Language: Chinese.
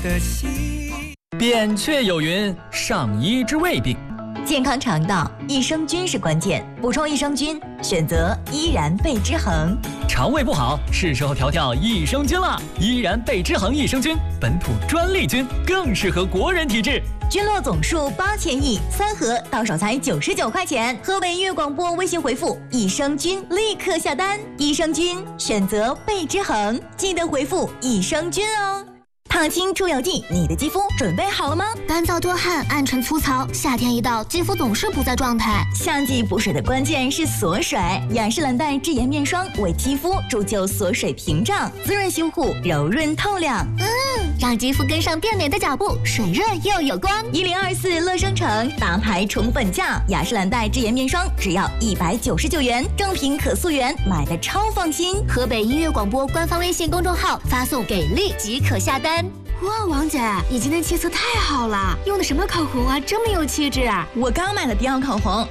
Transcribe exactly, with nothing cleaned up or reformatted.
的心。 扁鹊有云：上医之未病。 健康肠道，益生菌是关键。补充益生菌，选择依然贝之恒。 肠胃不好，是时候调调益生菌了。依然贝之恒益生菌，本土专利菌，更适合国人体质。 菌落总数八千亿，三盒到手才九十九块钱。河北音乐广播微信回复“益生菌”，立刻下单。益生菌选择贝之恒，记得回复益生菌哦。烫青出油剂，你的肌肤准备好了吗？ 干燥多汗、暗沉粗糙，夏天一到，肌肤总是不在状态。 夏季补水的关键是锁水，雅诗兰黛智颜面霜为肌肤铸就锁水屏障，滋润修护，柔润透亮。 嗯，让肌肤跟上变美的脚步，水润又有光。 一零二四乐生城大牌宠粉价，雅诗兰黛智颜面霜只要一百九十九元，正品可溯源，买的超放心。 河北音乐广播官方微信公众号发送给力即可下单。哇，王姐，你今天气色太好了，用的什么口红啊，这么有气质啊？ 我刚买的迪奥口红。